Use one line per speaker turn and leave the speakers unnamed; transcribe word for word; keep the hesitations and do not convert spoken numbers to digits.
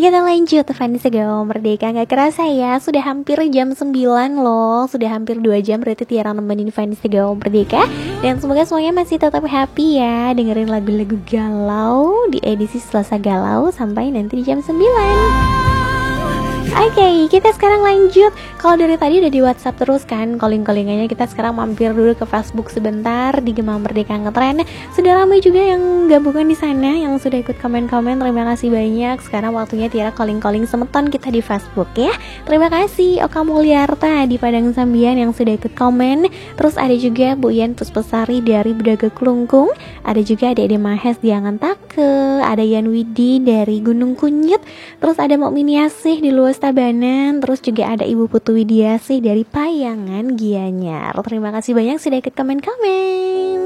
Kita lanjut Fans Gaul Merdeka. Gak kerasa ya, sudah hampir jam sembilan loh. Sudah hampir dua jam berarti Tiara nemenin Fans Gaul Merdeka. Dan semoga semuanya masih tetap happy ya, dengerin lagu-lagu galau di edisi Selasa Galau sampai nanti di jam sembilan. Oke, okay, kita sekarang lanjut. Kalau dari tadi udah di WhatsApp terus kan calling-callingannya, kita sekarang mampir dulu ke Facebook sebentar di Gema Merdeka Ngetren. Sudah ramai juga yang gabungan di sana, yang sudah ikut komen-komen. Terima kasih banyak. Sekarang waktunya Tiara calling-calling semeton kita di Facebook ya. Terima kasih Oka Mulyarta di Padang Sambian yang sudah ikut komen. Terus ada juga Bu Yan Puspesari dari Bedaga Kelungkung. Ada juga Dede Mahes di Angantake. Ada Yan Widi dari Gunung Kunyit. Terus ada Mok Miniasih di Luas Tabanan. Terus juga ada Ibu Putu Widiasih dari Payangan Gianyar. Terima kasih banyak sudah ikut komen-komen.